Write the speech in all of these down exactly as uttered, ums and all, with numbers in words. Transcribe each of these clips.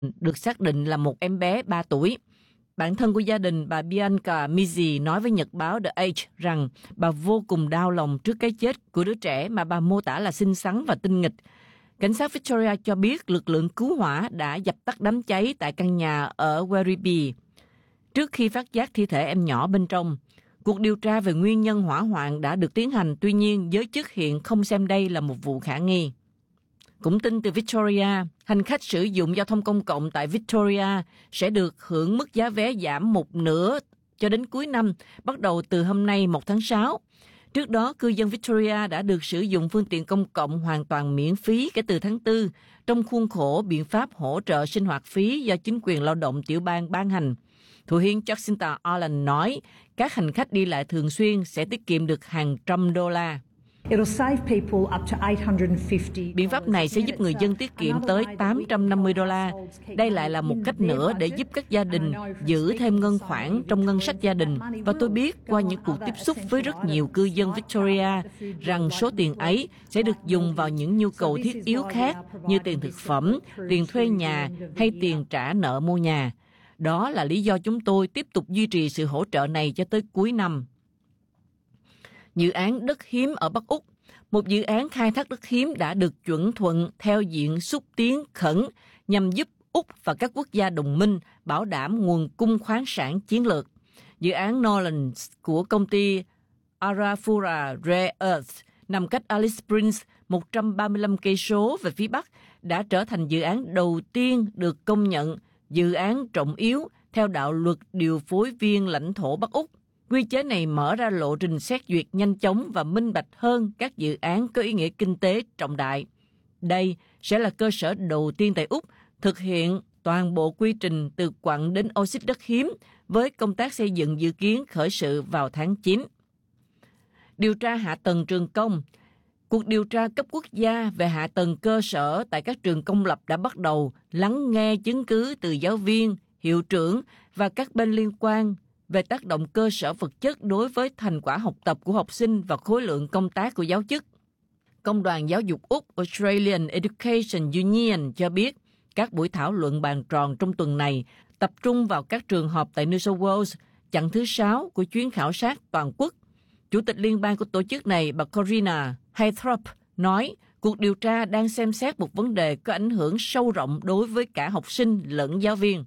được xác định là một em bé ba tuổi. Bạn thân của gia đình, bà Bianca Mizzi, nói với nhật báo The Age rằng bà vô cùng đau lòng trước cái chết của đứa trẻ mà bà mô tả là xinh xắn và tinh nghịch. Cảnh sát Victoria cho biết lực lượng cứu hỏa đã dập tắt đám cháy tại căn nhà ở Werribee trước khi phát giác thi thể em nhỏ bên trong. Cuộc điều tra về nguyên nhân hỏa hoạn đã được tiến hành, tuy nhiên giới chức hiện không xem đây là một vụ khả nghi. Cũng tin từ Victoria, hành khách sử dụng giao thông công cộng tại Victoria sẽ được hưởng mức giá vé giảm một nửa cho đến cuối năm, bắt đầu từ hôm nay một tháng sáu. Trước đó, cư dân Victoria đã được sử dụng phương tiện công cộng hoàn toàn miễn phí kể từ tháng tư, trong khuôn khổ biện pháp hỗ trợ sinh hoạt phí do chính quyền lao động tiểu bang ban hành. Thủ hiến Jacinta Ardern nói, các hành khách đi lại thường xuyên sẽ tiết kiệm được hàng trăm đô la. Biện pháp này sẽ giúp người dân tiết kiệm tới tám trăm năm mươi đô la. Đây lại là một cách nữa để giúp các gia đình giữ thêm ngân khoản trong ngân sách gia đình. Và tôi biết qua những cuộc tiếp xúc với rất nhiều cư dân Victoria rằng số tiền ấy sẽ được dùng vào những nhu cầu thiết yếu khác như tiền thực phẩm, tiền thuê nhà hay tiền trả nợ mua nhà. Đó là lý do chúng tôi tiếp tục duy trì sự hỗ trợ này cho tới cuối năm. Dự án đất hiếm ở Bắc Úc. Một dự án khai thác đất hiếm đã được chuẩn thuận theo diện xúc tiến khẩn nhằm giúp Úc và các quốc gia đồng minh bảo đảm nguồn cung khoáng sản chiến lược. Dự án Norlands của công ty Arafura Rare Earth nằm cách Alice Springs một trăm ba mươi lăm cây số về phía bắc đã trở thành dự án đầu tiên được công nhận dự án trọng yếu theo đạo luật điều phối viên lãnh thổ Bắc Úc. Quy chế này mở ra lộ trình xét duyệt nhanh chóng và minh bạch hơn các dự án có ý nghĩa kinh tế trọng đại. Đây sẽ là cơ sở đầu tiên tại Úc thực hiện toàn bộ quy trình từ quặng đến oxit đất hiếm, với công tác xây dựng dự kiến khởi sự vào tháng chín. Điều tra hạ tầng trường công. Cuộc điều tra cấp quốc gia về hạ tầng cơ sở tại các trường công lập đã bắt đầu lắng nghe chứng cứ từ giáo viên, hiệu trưởng và các bên liên quan về tác động cơ sở vật chất đối với thành quả học tập của học sinh và khối lượng công tác của giáo chức. Công đoàn Giáo dục Úc Australian Education Union cho biết các buổi thảo luận bàn tròn trong tuần này tập trung vào các trường học tại New South Wales, chặng thứ sáu của chuyến khảo sát toàn quốc. Chủ tịch liên bang của tổ chức này, bà Corina Haythorpe, nói cuộc điều tra đang xem xét một vấn đề có ảnh hưởng sâu rộng đối với cả học sinh lẫn giáo viên.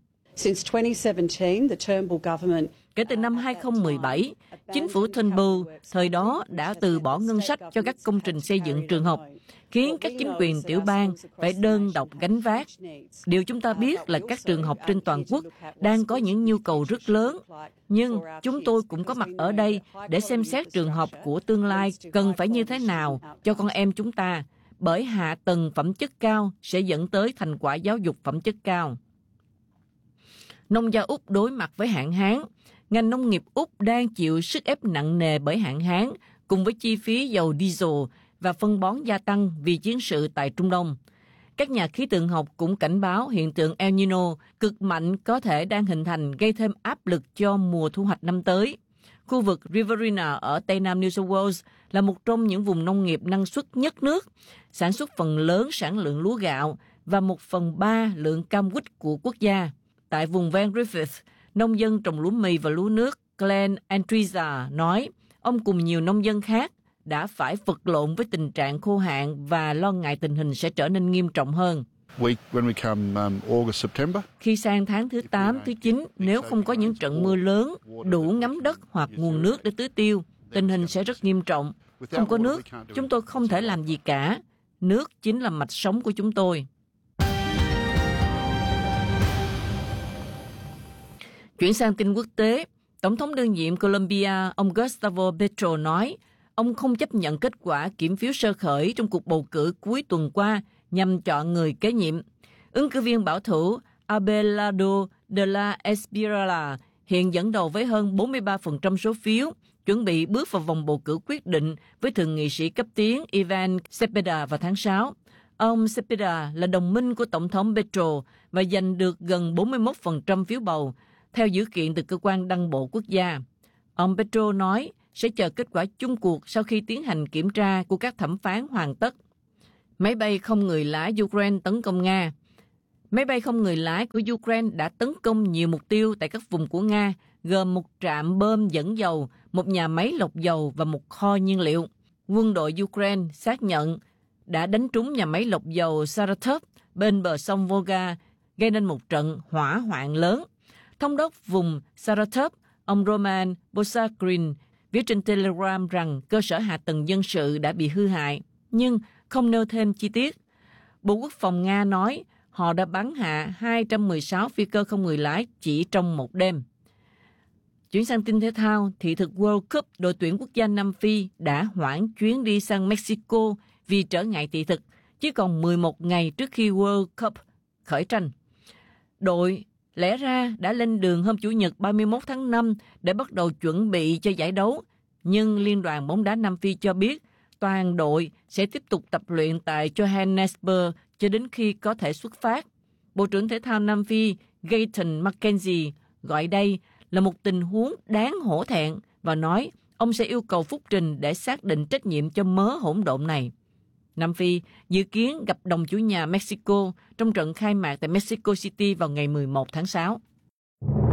Kể từ năm hai không một bảy, chính phủ Turnbull thời đó đã từ bỏ ngân sách cho các công trình xây dựng trường học, khiến các chính quyền tiểu bang phải đơn độc gánh vác. Điều chúng ta biết là các trường học trên toàn quốc đang có những nhu cầu rất lớn, nhưng chúng tôi cũng có mặt ở đây để xem xét trường học của tương lai cần phải như thế nào cho con em chúng ta, bởi hạ tầng phẩm chất cao sẽ dẫn tới thành quả giáo dục phẩm chất cao. Nông gia Úc đối mặt với hạn hán. Ngành nông nghiệp Úc đang chịu sức ép nặng nề bởi hạn hán, cùng với chi phí dầu diesel và phân bón gia tăng vì chiến sự tại Trung Đông. Các nhà khí tượng học cũng cảnh báo hiện tượng El Nino cực mạnh có thể đang hình thành, gây thêm áp lực cho mùa thu hoạch năm tới. Khu vực Riverina ở Tây Nam New South Wales là một trong những vùng nông nghiệp năng suất nhất nước, sản xuất phần lớn sản lượng lúa gạo và một phần ba lượng cam quýt của quốc gia. Tại vùng ven Griffith, nông dân trồng lúa mì và lúa nước Glenn Andriza nói ông cùng nhiều nông dân khác đã phải vật lộn với tình trạng khô hạn và lo ngại tình hình sẽ trở nên nghiêm trọng hơn. Khi sang tháng thứ tám, thứ chín, nếu không có những trận mưa lớn, đủ ngắm đất hoặc nguồn nước để tưới tiêu, tình hình sẽ rất nghiêm trọng. Không có nước, chúng tôi không thể làm gì cả. Nước chính là mạch sống của chúng tôi. Chuyển sang tin quốc tế, Tổng thống đương nhiệm Colombia, ông Gustavo Petro nói ông không chấp nhận kết quả kiểm phiếu sơ khởi trong cuộc bầu cử cuối tuần qua nhằm chọn người kế nhiệm. Ứng cử viên bảo thủ Abelardo de la Espriella hiện dẫn đầu với hơn bốn mươi ba phần trăm số phiếu, chuẩn bị bước vào vòng bầu cử quyết định với thượng nghị sĩ cấp tiến Ivan Cepeda vào tháng sáu. Ông Cepeda là đồng minh của Tổng thống Petro và giành được gần bốn mươi mốt phần trăm phiếu bầu, theo dữ kiện từ cơ quan đăng bộ quốc gia. Ông Petro nói sẽ chờ kết quả chung cuộc sau khi tiến hành kiểm tra của các thẩm phán hoàn tất. Máy bay không người lái Ukraine tấn công Nga. Máy bay không người lái của Ukraine đã tấn công nhiều mục tiêu tại các vùng của Nga, gồm một trạm bơm dẫn dầu, một nhà máy lọc dầu và một kho nhiên liệu. Quân đội Ukraine xác nhận đã đánh trúng nhà máy lọc dầu Saratov bên bờ sông Volga, gây nên một trận hỏa hoạn lớn. Thống đốc vùng Saratov, ông Roman Bosakrin, viết trên Telegram rằng cơ sở hạ tầng dân sự đã bị hư hại, nhưng không nêu thêm chi tiết. Bộ Quốc phòng Nga nói họ đã bắn hạ hai trăm mười sáu phi cơ không người lái chỉ trong một đêm. Chuyển sang tin thể thao, thị thực World Cup, đội tuyển quốc gia Nam Phi đã hoãn chuyến đi sang Mexico vì trở ngại thị thực, chỉ còn mười một ngày trước khi World Cup khởi tranh. Đội lẽ ra đã lên đường hôm Chủ nhật ba mươi mốt tháng năm để bắt đầu chuẩn bị cho giải đấu, nhưng Liên đoàn bóng đá Nam Phi cho biết toàn đội sẽ tiếp tục tập luyện tại Johannesburg cho đến khi có thể xuất phát. Bộ trưởng Thể thao Nam Phi Gayton McKenzie gọi đây là một tình huống đáng hổ thẹn và nói ông sẽ yêu cầu phúc trình để xác định trách nhiệm cho mớ hỗn độn này. Nam Phi dự kiến gặp đồng chủ nhà Mexico trong trận khai mạc tại Mexico City vào ngày mười một tháng sáu.